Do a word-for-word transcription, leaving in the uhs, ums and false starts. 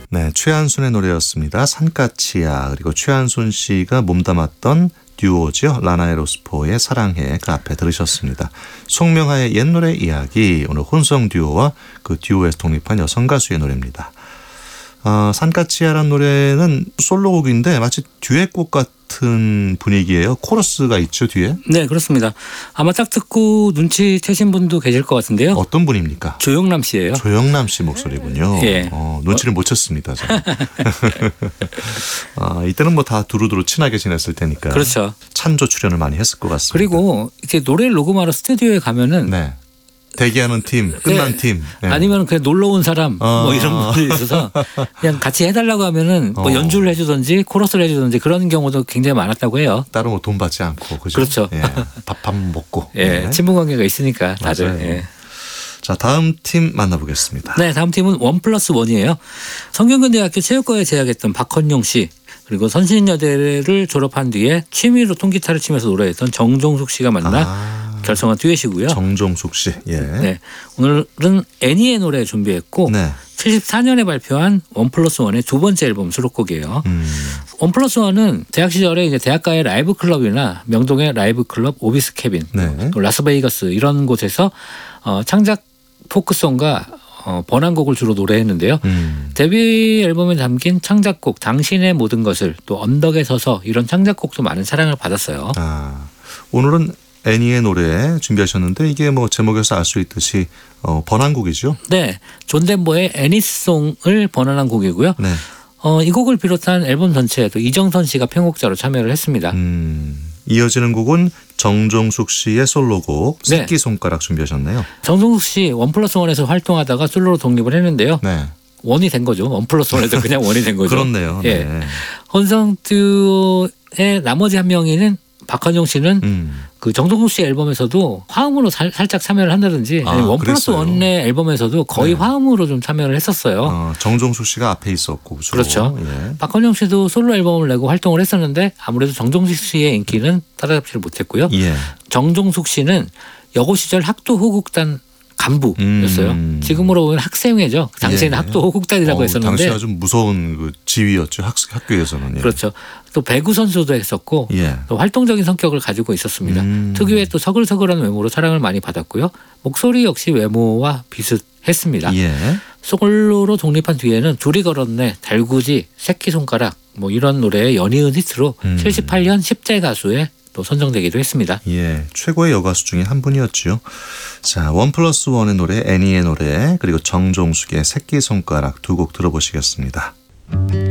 네, 최한순의 노래였습니다. 산까치야. 그리고 최한순 씨가 몸담았던 듀오죠. 라나에로스포의 사랑해 그 앞에 들으셨습니다. 송명하의 옛 노래 이야기. 오늘 혼성 듀오와 그 듀오에서 독립한 여성 가수의 노래입니다. 어, 산까치야라는 노래는 솔로곡인데 마치 듀엣곡 같은 분위기예요. 코러스가 있죠, 뒤에? 네, 그렇습니다. 아마 딱 듣고 눈치채신 분도 계실 것 같은데요. 어떤 분입니까? 조영남 씨예요. 조영남 씨 목소리군요. 예. 어, 눈치를 못 챘습니다. 저는. 아, 이때는 뭐 다 두루두루 친하게 지냈을 테니까. 그렇죠. 찬조 출연을 많이 했을 것 같습니다. 그리고 이제 노래를 녹음하러 스튜디오에 가면은 네. 대기하는 팀, 끝난 네. 팀. 네. 아니면 그냥 놀러 온 사람 어. 뭐 이런 분들이 있어서 그냥 같이 해달라고 하면은 뭐 어. 연주를 해주든지 코러스를 해주든지 그런 경우도 굉장히 많았다고 해요. 따로 뭐 돈 받지 않고 그죠? 그렇죠. 예. 밥 한 번 먹고. 예, 네. 친분 관계가 있으니까 다들. 맞아요. 예. 자, 다음 팀 만나보겠습니다. 네, 다음 팀은 원 플러스 원이에요. 성균관대학교 체육과에 재학했던 박헌용 씨 그리고 선신여대를 졸업한 뒤에 취미로 통기타를 치면서 노래했던 정종숙 씨가 만나 아, 결성한 듀엣이고요. 정종숙 씨. 예. 네, 오늘은 애니의 노래 준비했고 네. 칠십사 년에 발표한 원 플러스 원의 두 번째 앨범 수록곡이에요. 음. 원 플러스 원은 대학 시절에 이제 대학가의 라이브 클럽이나 명동의 라이브 클럽 오비스 캐빈, 네. 또 라스베이거스 이런 곳에서 어, 창작 포크송과 어, 번안곡을 주로 노래했는데요. 음. 데뷔 앨범에 담긴 창작곡 당신의 모든 것을 또 언덕에 서서 이런 창작곡도 많은 사랑을 받았어요. 아, 오늘은 애니의 노래 준비하셨는데 이게 뭐 제목에서 알 수 있듯이 어, 번안곡이죠. 네, 존 덴버의 애니송을 번안한 곡이고요. 네. 어, 이 곡을 비롯한 앨범 전체에도 이정선 씨가 편곡자로 참여를 했습니다. 음, 이어지는 곡은 정종숙 씨의 솔로곡 네. 새끼손가락 준비하셨네요. 정종숙 씨 원 플러스 원에서 활동하다가 솔로로 독립을 했는데요. 네. 원이 된 거죠. 원 플러스 원에서 그냥 원이 된 거죠. 그렇네요. 예. 네. 혼성 듀오의 나머지 한 명이는 박헌용 씨는 음. 그 정동숙 씨 앨범에서도 화음으로 살, 살짝 참여를 한다든지 아, 원 플러스 그랬어요. 원의 앨범에서도 거의 네. 화음으로 좀 참여를 했었어요. 어, 정종숙 씨가 앞에 있었고 주로. 그렇죠. 예. 박헌용 씨도 솔로 앨범을 내고 활동을 했었는데 아무래도 정종숙 씨의 인기는 따라잡지를 못했고요. 예. 정종숙 씨는 여고 시절 학도 호국단 간부였어요. 음. 지금으로 보면 학생회죠. 당시에는 예. 학도 호국단이라고 어, 했었는데. 당시 아주 무서운 그 지위였죠. 학, 학교에서는. 예. 그렇죠. 또 배구 선수도 했었고 예. 또 활동적인 성격을 가지고 있었습니다. 음. 특유의 또 서글서글한 외모로 사랑을 많이 받았고요. 목소리 역시 외모와 비슷했습니다. 예. 솔로로 독립한 뒤에는 둘이 걸었네, 달구지, 새끼손가락 뭐 이런 노래의 연이은 히트로 음. 칠십팔 년 십 대 가수에 또 선정되기도 했습니다. 예, 최고의 여가수 중에 한 분이었죠. 자, 원 플러스 원의 노래, 애니의 노래, 그리고 정종숙의 새끼손가락 두 곡 들어보시겠습니다.